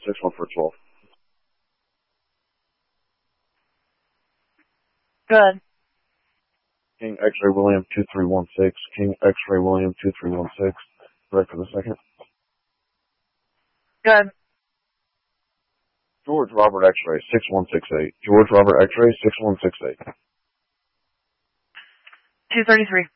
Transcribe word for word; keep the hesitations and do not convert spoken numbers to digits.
six one for twelve. Good. King X-Ray William two three one six. King X-Ray William two three one six. Right for the second. Good. George Robert X-Ray six one six eight. George Robert X-Ray six one six eight. two thirty-three.